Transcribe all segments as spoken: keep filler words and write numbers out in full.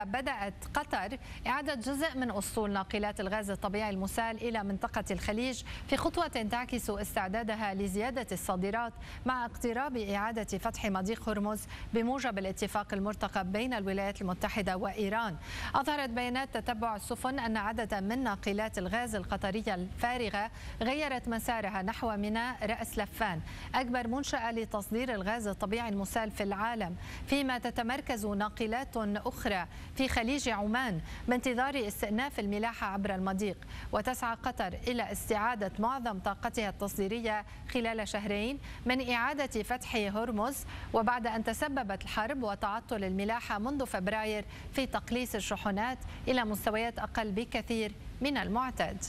بدأت قطر إعادة جزء من أسطول ناقلات الغاز الطبيعي المسال إلى منطقة الخليج في خطوة تعكس استعدادها لزيادة الصادرات مع اقتراب إعادة فتح مضيق هرمز بموجب الاتفاق المرتقب بين الولايات المتحدة وإيران. أظهرت بيانات تتبع السفن أن عددا من ناقلات الغاز القطرية الفارغة غيرت مسارها نحو ميناء رأس لفان، أكبر منشأة لتصدير الغاز الطبيعي المسال في العالم، فيما تتمركز ناقلات أخرى في خليج عمان بانتظار استئناف الملاحة عبر المضيق. وتسعى قطر إلى استعادة معظم طاقتها التصديرية خلال شهرين من إعادة فتح هرمز، وبعد أن تسببت الحرب وتعطل الملاحة منذ فبراير في تقليص الشحنات إلى مستويات أقل بكثير من المعتاد.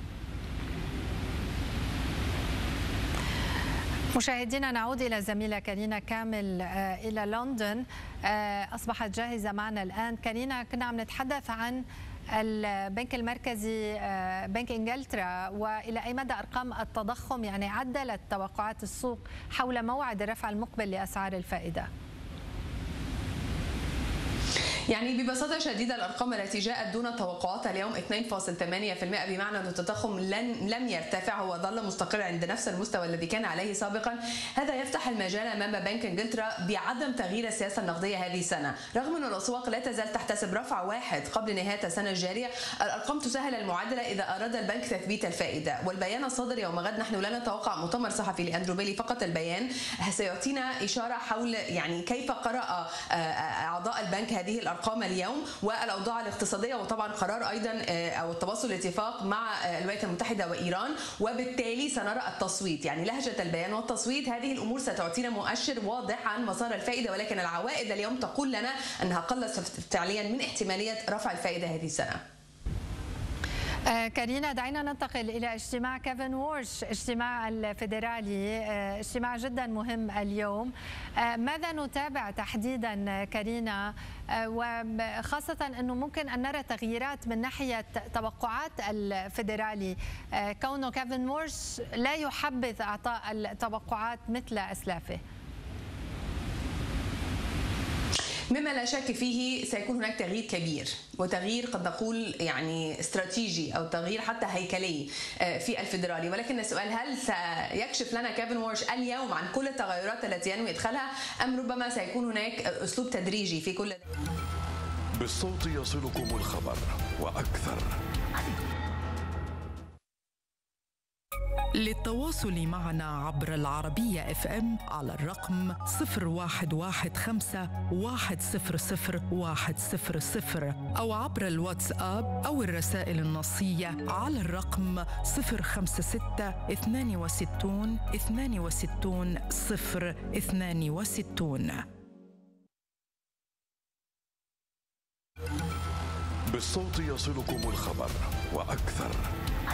مشاهدينا، نعود إلى زميلة كارينا كامل إلى لندن، أصبحت جاهزة معنا الآن. كارينا، كنا عم نتحدث عن البنك المركزي بنك إنجلترا وإلى أي مدى أرقام التضخم يعني عدلت توقعات السوق حول موعد الرفع المقبل لأسعار الفائدة. يعني ببساطة شديدة الأرقام التي جاءت دون توقعات اليوم اثنين فاصلة ثمانية بالمئة، بمعنى أن التضخم لن لم يرتفع، هو ظل مستقر عند نفس المستوى الذي كان عليه سابقا. هذا يفتح المجال أمام بنك إنجلترا بعدم تغيير السياسة النقدية هذه السنة، رغم أن الأسواق لا تزال تحتسب رفع واحد قبل نهاية السنة الجارية. الأرقام تسهل المعادلة إذا أراد البنك تثبيت الفائدة، والبيان الصادر يوم غد نحن لا نتوقع مؤتمر صحفي لأندرو بيلي فقط، البيان سيعطينا إشارة حول يعني كيف قرأ أعضاء البنك هذه الأرقام اليوم والأوضاع الاقتصادية، وطبعا قرار أيضا أو التوصل لاتفاق مع الولايات المتحدة وإيران، وبالتالي سنرى التصويت، يعني لهجة البيان والتصويت هذه الأمور ستعطينا مؤشر واضح عن مسار الفائدة. ولكن العوائد اليوم تقول لنا أنها قلت فعليا من احتمالية رفع الفائدة هذه السنة. كارينا، دعينا ننتقل إلى اجتماع كيفن وورش، اجتماع الفيدرالي، اجتماع جدا مهم اليوم. ماذا نتابع تحديدا كارينا، وخاصة أنه ممكن أن نرى تغييرات من ناحية توقعات الفيدرالي، كونه كيفن وورش لا يحبذ إعطاء التوقعات مثل أسلافه؟ مما لا شك فيه سيكون هناك تغيير كبير، وتغيير قد نقول يعني استراتيجي أو تغيير حتى هيكلي في الفيدرالي. ولكن السؤال، هل سيكشف لنا كيفن وورش اليوم عن كل التغيرات التي ينوي إدخالها، أم ربما سيكون هناك أسلوب تدريجي في كل؟ بالصوت يصلكم الخبر وأكثر. للتواصل معنا عبر العربية اف ام على الرقم صفر واحد واحد خمسة واحد صفر صفر واحد صفر صفر، أو عبر الواتساب أو الرسائل النصية على الرقم صفر خمسة ستة اثنان وستون اثنان وستون صفر اثنان وستون. بالصوت يصلكم الخبر وأكثر.